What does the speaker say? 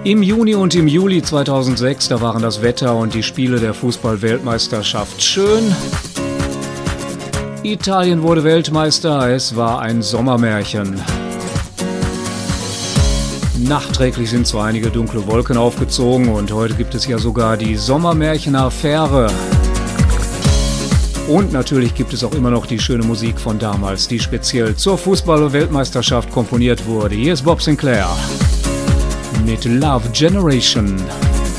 Im Juni und im Juli 2006, da waren das Wetter und die Spiele der Fußball-Weltmeisterschaft schön. Italien wurde Weltmeister, es war ein Sommermärchen. Nachträglich sind zwar einige dunkle Wolken aufgezogen und heute gibt es ja sogar die Sommermärchen-Affäre. Und natürlich gibt es auch immer noch die schöne Musik von damals, die speziell zur Fußball-Weltmeisterschaft komponiert wurde. Hier ist Bob Sinclair mit Love Generation.